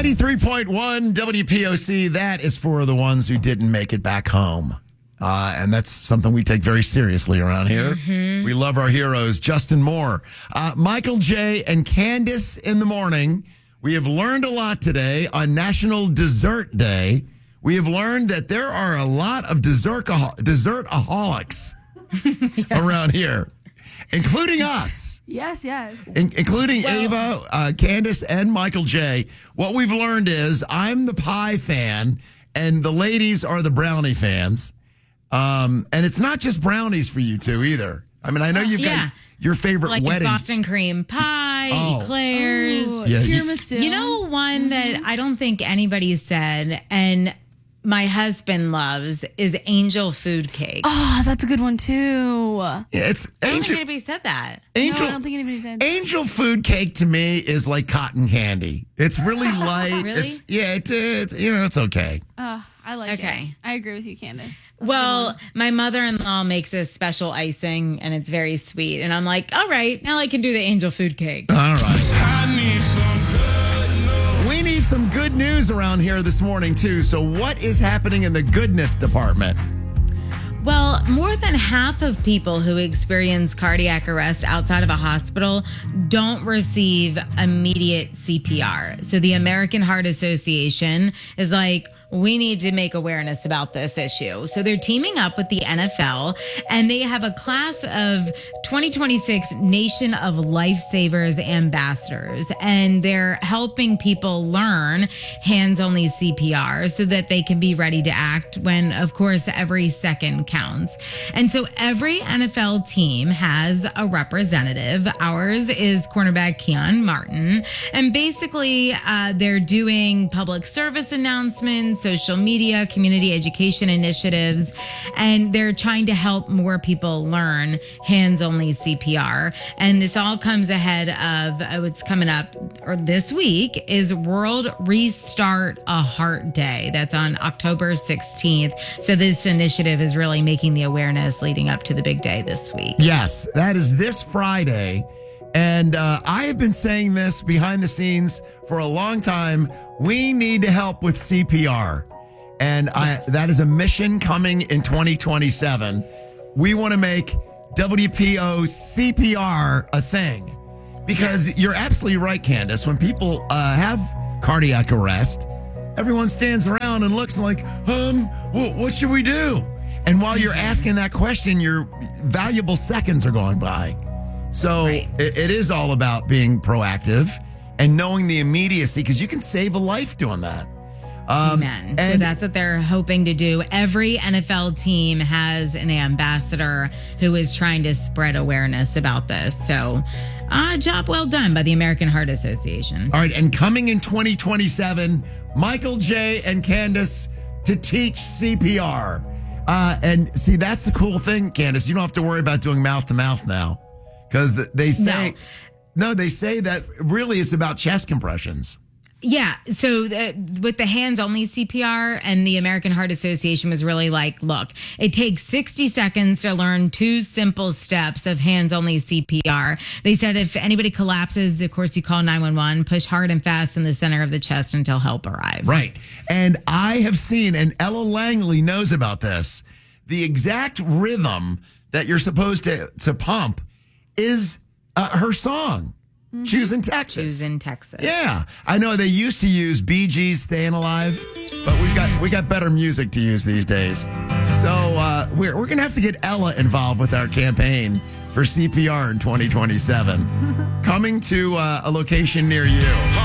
93.1 WPOC, that is for the ones who didn't make it back home. And that's something we take very seriously around here. We love our heroes. Justin Moore, Michael J. and Candace in the morning. We have learned a lot today on National Dessert Day. We have learned that there are a lot of dessert-aholics around here, including us. Yes. Including Ava, Candace, and Michael J. What we've learned is I'm the pie fan, and the ladies are the brownie fans. And it's not just brownies for you two either. I mean, I know you've got your favorite like wedding. Boston cream pie, eclairs. Tiramisu. You know one that I don't think anybody said, and my husband loves, is angel food cake. Oh, that's a good one too. Yeah, it's I don't angel. think anybody said that. Angel, No, I don't think anybody did. Angel food cake to me is like cotton candy. It's really light. Really? It's okay. I like it. Okay. I agree with you, Candace. That's a good Well, one. my mother-in-law makes a special icing, and it's very sweet. And I'm like, all right, now I can do the angel food cake. All right. We need some good news around here this morning, too. So what is happening in the goodness department? Well, more than half of people who experience cardiac arrest outside of a hospital don't receive immediate CPR. So the American Heart Association is like, we need to make awareness about this issue. So they're teaming up with the NFL, and they have a class of 2026 Nation of Lifesavers ambassadors, and they're helping people learn hands-only CPR so that they can be ready to act when, of course, every second counts. And so every NFL team has a representative. Ours is cornerback Keon Martin, and basically they're doing public service announcements, social media, community education initiatives, and they're trying to help more people learn hands-only CPR. And this all comes ahead of what's coming up or this week is World Restart a Heart Day. That's on October 16th. So this initiative is really making the awareness leading up to the big day this week. Yes, that is this Friday. And I have been saying this behind the scenes for a long time. We need to help with CPR. And that is a mission coming in 2027. We want to make WPO CPR a thing. Because you're absolutely right, Candace. When people have cardiac arrest, everyone stands around and looks like, what should we do? And while you're asking that question, your valuable seconds are going by. So it is all about being proactive and knowing the immediacy, because you can save a life doing that. Amen. So that's what they're hoping to do. Every NFL team has an ambassador who is trying to spread awareness about this. So job well done by the American Heart Association. All right. And coming in 2027, Michael J. and Candace to teach CPR. And see, that's the cool thing, Candace. You don't have to worry about doing mouth to mouth now. Because they say, they say that really it's about chest compressions. Yeah. So with the hands-only CPR, and the American Heart Association was really like, look, it takes 60 seconds to learn 2 simple steps of hands-only CPR. They said if anybody collapses, of course, you call 911, push hard and fast in the center of the chest until help arrives. Right. And I have seen, and Ella Langley knows about this, the exact rhythm that you're supposed to pump is her song, Choosing Texas. Choosing Texas. Yeah. I know they used to use Bee Gees, Staying Alive, but we got better music to use these days. So we're going to have to get Ella involved with our campaign for CPR in 2027. Coming to a location near you.